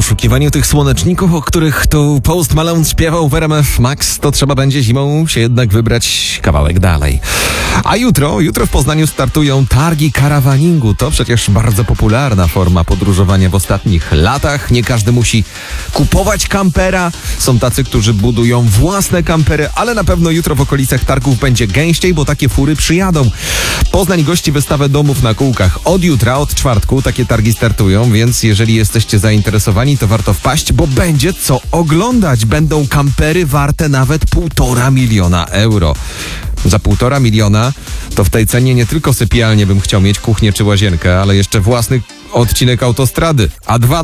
poszukiwaniu tych słoneczników, o których tu Post Malone śpiewał w RMF Max, to trzeba będzie zimą się jednak wybrać kawałek dalej. A jutro w Poznaniu startują targi karawaningu. To przecież bardzo popularna forma podróżowania w ostatnich latach. Nie każdy musi kupować kampera. Są tacy, którzy budują własne kampery, ale na pewno jutro w okolicach targów będzie gęściej, bo takie fury przyjadą. Poznań gości wystawę domów na kółkach. Od jutra, od czwartku takie targi startują, więc jeżeli jesteście zainteresowani, to warto wpaść, bo będzie co oglądać. Będą kampery warte nawet 1,5 miliona euro. Za 1,5 miliona to w tej cenie nie tylko sypialnię bym chciał mieć, kuchnię czy łazienkę, ale jeszcze własny odcinek autostrady. A